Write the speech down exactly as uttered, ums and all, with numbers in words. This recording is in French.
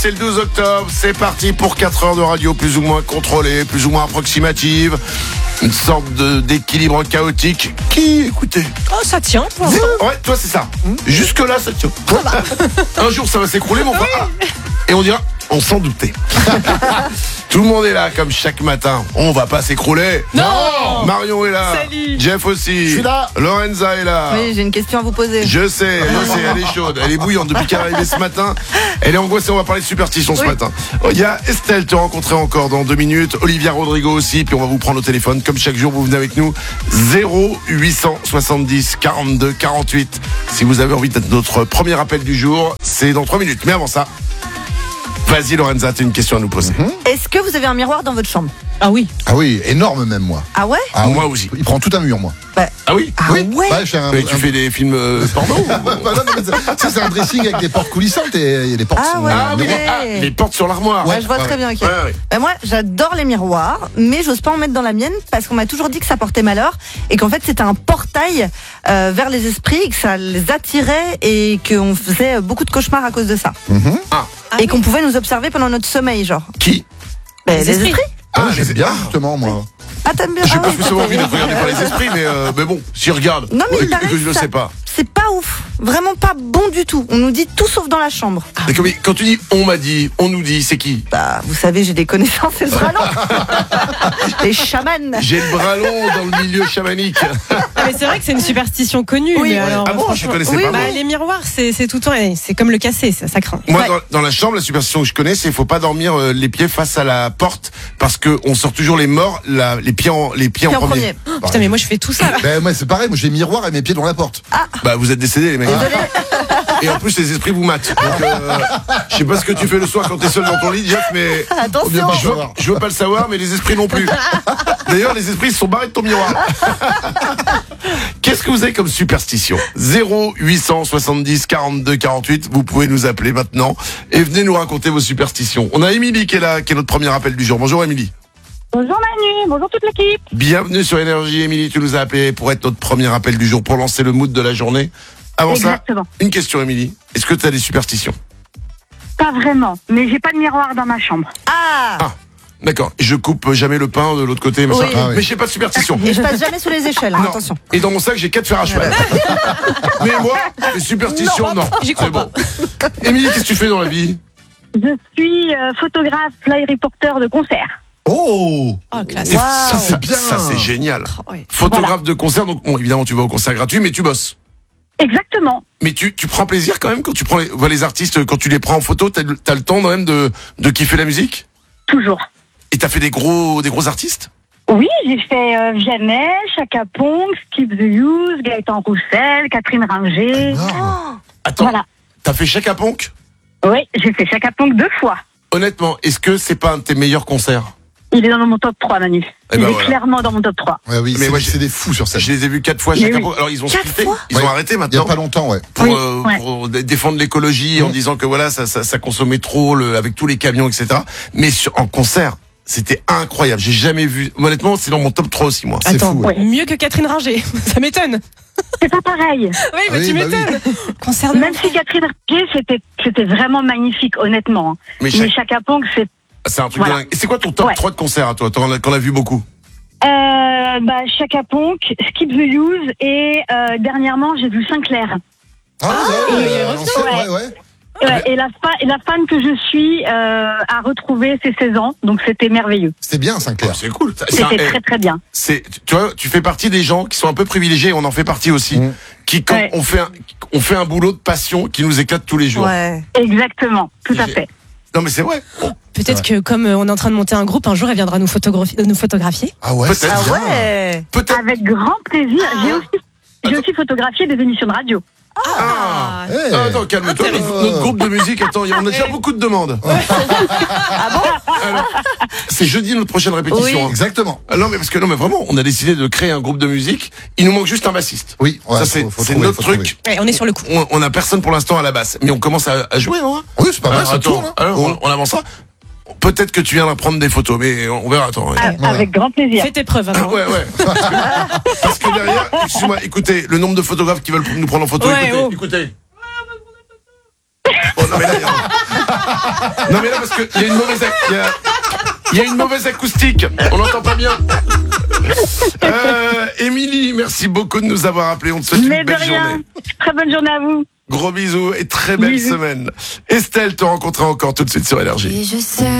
C'est le douze octobre, c'est parti pour quatre heures de radio plus ou moins contrôlée, plus ou moins approximative. Une sorte de, d'équilibre chaotique qui, écoutez... Oh, ça tient pour l'instant. Ouais, toi c'est ça. Jusque-là, ça tient. Un jour, ça va s'écrouler, mon frère. Ah. Et on dira, on s'en doutait. Tout le monde est là, comme chaque matin. On va pas s'écrouler. Non. Marion est là. Salut. Jeff aussi. Je suis là. Lorenza est là. Oui, j'ai une question à vous poser. Je sais, je sais, elle est chaude, elle est bouillante depuis qu'elle est arrivée ce matin. Elle est angoissée, on va parler de superstition ce Oui. matin. Il y a Estelle, te rencontrer encore dans deux minutes. Olivia Rodrigo aussi, puis on va vous prendre au téléphone. Comme chaque jour, vous venez avec nous. zéro huit cent soixante-dix quarante-deux quarante-huit. Si vous avez envie d'être notre premier appel du jour, c'est dans trois minutes. Mais avant ça, vas-y Lorenza, t'as une question à nous poser. Mm-hmm. Est-ce que vous avez un miroir dans votre chambre? Ah oui. Ah oui, énorme même moi. Ah ouais? Ah, Moi oui. aussi. Il prend tout un mur moi. Bah, Ah oui ah oui. ouais? Bah, je fais un, Mais tu un- fais des films euh, porno ou- Bah, non, mais c'est- ça, c'est un dressing avec des portes coulissantes et il y a des portes. Ah sont- ouais. Ah oui, Ouais. ah, les portes sur l'armoire. Ouais, je vois ouais, très bien, ok. Ouais, ouais. Bah, moi, j'adore les miroirs, mais j'ose pas en mettre dans la mienne parce qu'on m'a toujours dit que ça portait malheur et qu'en fait c'était un portail euh, vers les esprits, que ça les attirait et qu'on faisait beaucoup de cauchemars à cause de ça. Mhm. Ah, Et qu'on pouvait nous observer pendant notre sommeil, genre. qui Bah, Les les esprits. esprits? Ah, Ah, j'aime les- bien ah. justement moi. Ah, t'aimes bien? J'ai Ah pas oui, spécialement envie ok. d'être regardé par les esprits, mais, euh, mais bon, s'ils regardent, Non, mais ouais, il paraît que je le ça- sais pas. C'est pas ouf. Vraiment pas bon du tout. On nous dit tout sauf dans la chambre. Mais comme- quand tu dis on m'a dit, on nous dit, c'est qui? Bah, vous savez, j'ai des connaissances et le bras long. Les chamans. J'ai le bras long dans le milieu chamanique. Ah, mais c'est vrai que c'est une superstition connue. Oui. mais alors, Ah bon, je franchement- connaissais oui, pas. Bah, moi. les miroirs, c'est, c'est tout le temps, eh, c'est comme le casser, ça, ça craint. Moi, Ouais. dans, dans la chambre, la superstition que je connais, c'est qu'il faut pas dormir euh, les pieds face à la porte parce que on sort toujours les morts, la, les pieds en, les pieds Puis en en premier. premier. Putain, mais moi je fais tout ça. Ben, moi c'est pareil, moi j'ai miroir et mes pieds dans la porte. Bah, vous êtes décédés, les mecs. Désolé. Et en plus, les esprits vous matent. Donc, euh, je sais pas ce que tu fais le soir quand t'es seul dans ton lit, Jeff, mais Attention. pas je veux, savoir. je veux pas le savoir, mais les esprits non plus. D'ailleurs, les esprits se sont barrés de ton miroir. Qu'est-ce que vous avez comme superstition? zéro huit cent soixante-dix quarante-deux quarante-huit. Vous pouvez nous appeler maintenant et venez nous raconter vos superstitions. On a Émilie qui est là, qui est notre premier appel du jour. Bonjour Émilie. Bonjour Manu, bonjour toute l'équipe. Bienvenue sur Énergie. Émilie, tu nous as appelé pour être notre premier appel du jour, pour lancer le mood de la journée. Avant Exactement. ça, une question Émilie. Est-ce que tu as des superstitions? Pas vraiment, mais j'ai pas de miroir dans ma chambre. Ah. Ah, d'accord. Je coupe jamais le pain de l'autre côté, mais, Oui. ça- Ah oui. mais j'ai pas de superstition. Et je passe jamais sous les échelles, hein, Non. attention. Et dans mon sac, j'ai quatre fers à cheval. Mais moi, les superstitions, non. J'y crois C'est bon. Émilie, qu'est-ce que tu fais dans la vie? Je suis euh, photographe, fly reporter de concert. Oh, Oh, classe. Et Waouh. ça, c'est bien. Ça, c'est génial. Oh, ouais. Photographe de concert, donc bon, évidemment, tu vas au concert gratuit, mais tu bosses. Exactement, Mais tu, tu prends plaisir quand même quand tu prends les, vois les artistes, quand tu les prends en photo, t'as, le- t'as le temps quand même de, de kiffer la musique? toujours. Et t'as fait des gros, des gros artistes? Oui, j'ai fait euh, Vianney, Chaka Ponk, Skip the Use, Gaëtan Roussel, Catherine Ringer. énorme. Attends, Voilà. t'as fait Chaka Ponk? Oui, j'ai fait Chaka Ponk deux fois. Honnêtement, est-ce que c'est pas un de tes meilleurs concerts? Il est dans mon top trois, Manu. Eh Il ben est voilà. clairement dans mon top trois. Ouais, oui, Mais c'est, moi, c'est des fous sur ça. Je les ai vus quatre fois Mais Chaka oui. Ponk. Alors ils ont Quatre splitté, fois ils Ouais. ont arrêté Il y a maintenant. pas longtemps, ouais. Pour, Oui, euh, ouais. pour dé- défendre l'écologie en Mmh. disant que voilà ça, ça, ça consommait trop le, avec tous les camions et cetera. Mais sur, en concert, c'était incroyable. J'ai jamais vu. Honnêtement, c'est dans mon top trois aussi moi. C'est Attends, fou, ouais. mieux que Catherine Ringer. Ça m'étonne. C'est pas pareil. Oui, mais Oui, tu bah m'étonnes. Concert de Même si Catherine Ringer, c'était, c'était vraiment magnifique, honnêtement. Mais Mais Chaka- Chaka Ponk, c'est c'est un truc Voilà. de dingue. Et c'est quoi ton top Ouais. trois de concert à toi? T'en as, qu'on a vu beaucoup. Euh, bah, Chaka Ponk, Skip the Use et euh, dernièrement j'ai vu Sinclair. Ah, ouais, et- ouais, et- l'ancienne, ouais. ouais, ouais. Ouais, et, la fa- et la fan que je suis euh, a retrouvé ses seize ans, donc c'était merveilleux. C'était bien, Sinclair. Oh, c'est cool. C'est un- C'était eh, très très bien. c'est, tu vois, tu fais partie des gens qui sont un peu privilégiés. On en fait partie aussi. Mmh. Qui quand Ouais. on fait un, on fait un boulot de passion qui nous éclate tous les jours. Ouais. Exactement, tout à J'ai- fait. Non mais c'est vrai. Peut-être que comme euh, on est en train de monter un groupe, un jour elle viendra nous photographier. nous photographier. Ah ouais, Peut-être. c'est Ah bien. ouais. Peut-être. Avec grand plaisir. J'ai aussi, j'ai aussi photographié des émissions de radio. Ah. Hey. Ah, attends, calme-toi. Notre, notre groupe de musique, attends, on a déjà beaucoup de demandes. Ah bon? Alors, c'est jeudi notre prochaine répétition. Oui. hein. Exactement. Ah non mais parce que non mais vraiment, on a décidé de créer un groupe de musique. Il nous manque juste un bassiste. Oui, ouais, Ça c'est, faut- faut c'est trouver, notre faut truc. Ouais, on est sur le coup. On, on a personne pour l'instant à la basse, mais on commence à, à jouer, non? Oui, c'est pas mal, Alors, ça attends, tourne. hein. alors, on, on avancera. Peut-être que tu viendras prendre des photos, mais on verra. Attends. A- Ouais. Avec grand plaisir. Fais tes preuves. Ah, Avant. ouais, ouais. Parce que, parce que derrière, excuse-moi, écoutez, le nombre de photographes qui veulent nous prendre en photo, Ouais, écoutez, oh. écoutez. Oh non mais là, il y a- Non mais là parce que il y a une mauvaise, ac- il y a, il y a une mauvaise acoustique. On n'entend pas bien. Euh, Émilie, merci beaucoup de nous avoir appelés. On te souhaite Mais une de belle rien. journée. Très bonne journée à vous. Gros bisous et très belle Bisous. semaine. Estelle te rencontrera encore tout de suite sur Énergie. Et je sais